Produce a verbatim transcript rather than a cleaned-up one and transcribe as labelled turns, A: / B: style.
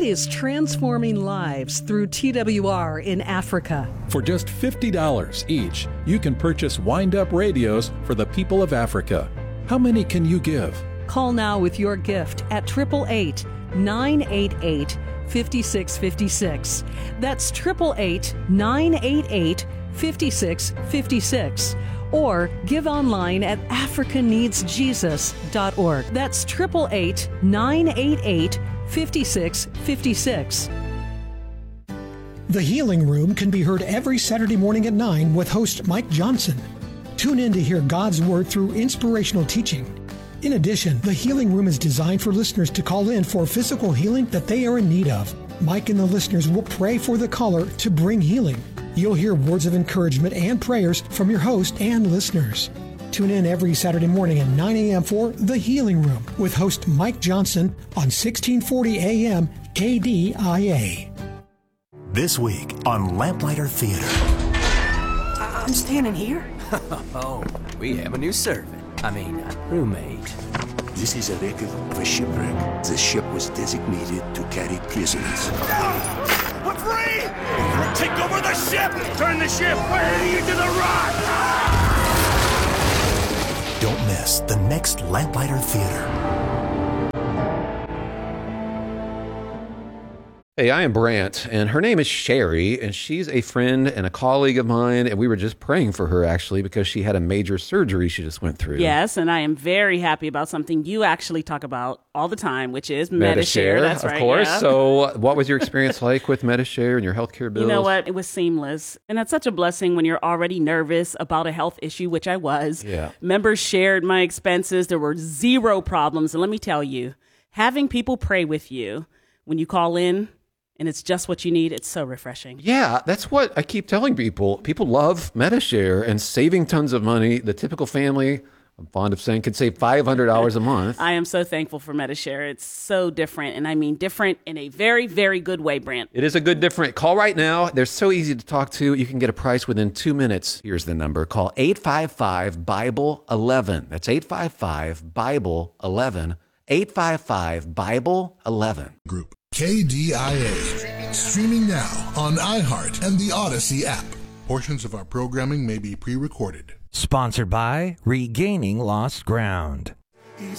A: is transforming lives through T W R in Africa?
B: For just fifty dollars each, you can purchase wind-up radios for the people of Africa. How many can you give?
A: Call now with your gift at eight eight eight, nine eight eight, five six five six. That's eight eight eight, nine eight eight, five six five six. Or give online at africa needs jesus dot org. That's eight eight eight, nine eight eight, five six five six.
C: The Healing Room can be heard every Saturday morning at nine with host Mike Johnson. Tune in to hear God's Word through inspirational teaching. In addition, the Healing Room is designed for listeners to call in for physical healing that they are in need of. Mike and the listeners will pray for the caller to bring healing. You'll hear words of encouragement and prayers from your host and listeners. Tune in every Saturday morning at nine a.m. for The Healing Room with host Mike Johnson on sixteen forty A M K D I A.
D: This week on Lamplighter Theater.
E: I'm standing here.
F: Oh, we have a new servant. I mean, a roommate.
E: This is a record of a shipwreck. The ship was designated to carry prisoners.
G: We're free! Take over the ship! Turn the ship way into the rock!
D: Don't miss the next Lamplighter Theater.
H: Hey, I am Brant, and her name is Sherry, and she's a friend and a colleague of mine, and we were just praying for her, actually, because she had a major surgery she just went through.
I: Yes, and I am very happy about something you actually talk about all the time, which is Medi-Share. That's
H: of
I: right,
H: course.
I: yeah.
H: So what was your experience like with Medi-Share and your healthcare bills?
I: You know what? It was seamless, and that's such a blessing when you're already nervous about a health issue, which I was.
H: Yeah.
I: Members shared my expenses. There were zero problems, and let me tell you, having people pray with you when you call in, and it's just what you need, it's so refreshing.
H: Yeah, that's what I keep telling people. People love Medi-Share and saving tons of money. The typical family, I'm fond of saying, could save five hundred dollars a month.
I: I am so thankful for Medi-Share. It's so different, and I mean different in a very, very good way, Brant.
H: It is a good different. Call right now. They're so easy to talk to. You can get a price within two minutes. Here's the number. Call eight five five, Bible eleven. That's eight five five, Bible eleven. eight five five, Bible eleven.
J: Group K D I A. Streaming now on iHeart and the Odyssey app. Portions of our programming may be pre-recorded.
K: Sponsored by Regaining Lost Ground.